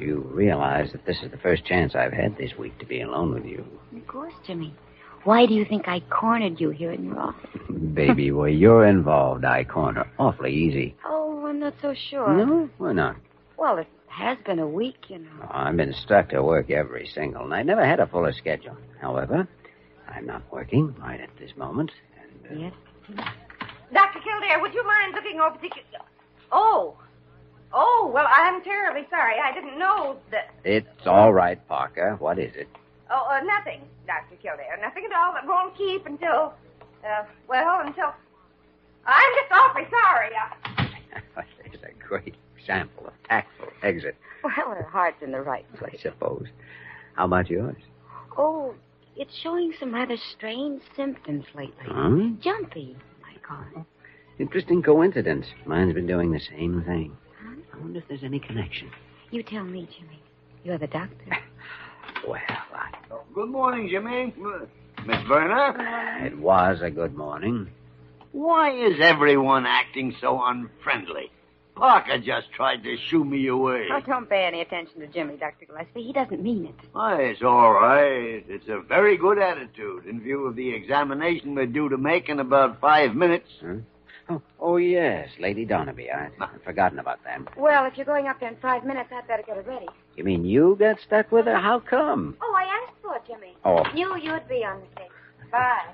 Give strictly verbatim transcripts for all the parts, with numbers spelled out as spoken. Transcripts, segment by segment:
You realize that this is the first chance I've had this week to be alone with you. Of course, Jimmy. Why do you think I cornered you here in your office? Baby, where you're involved, I corner awfully easy. Oh, I'm not so sure. No? Why not? Well, it has been a week, you know. Oh, I've been stuck to work every single night. Never had a fuller schedule. However, I'm not working right at this moment. And, uh... Yes? Doctor Kildare, would you mind looking over the... Oh. Oh, well, I'm terribly sorry. I didn't know that... It's all right, Parker. What is it? Oh, uh, nothing, Doctor Kildare. Nothing at all. It won't keep until... Uh, well, until... I'm just awfully sorry. I... There's a great example of tactful exit. Well, her heart's in the right I place. suppose. How about yours? Oh, it's showing some rather strange symptoms lately. Huh? Jumpy, I call it. Interesting coincidence. Mine's been doing the same thing. Huh? I wonder if there's any connection. You tell me, Jimmy. You're the doctor. Well, I... Oh, good morning, Jimmy. Miss Verna? It was a good morning. Why is everyone acting so unfriendly? Parker just tried to shoo me away. Oh, don't pay any attention to Jimmy, Doctor Gillespie. He doesn't mean it. Why, it's all right. It's a very good attitude in view of the examination we're due to make in about five minutes. Huh? Oh, oh, yes, Lady Donaby. I, I'd forgotten about that. Well, if you're going up there in five minutes, I'd better get it ready. You mean you got stuck with her? How come? Oh, I asked for it, Jimmy. Oh. Knew you'd be on the case. Bye.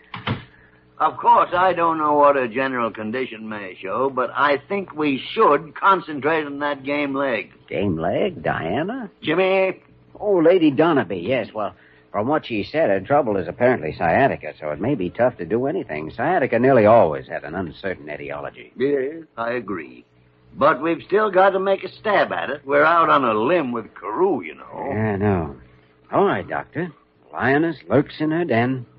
Of course, I don't know what a general condition may show, but I think we should concentrate on that game leg. Game leg? Diana? Jimmy? Oh, Lady Donaby, yes. Well, from what she said, her trouble is apparently sciatica, so it may be tough to do anything. Sciatica nearly always had an uncertain etiology. Yes, I agree. But we've still got to make a stab at it. We're out on a limb with Carew, you know. Yeah, I know. All right, Doctor. Lioness lurks in her den.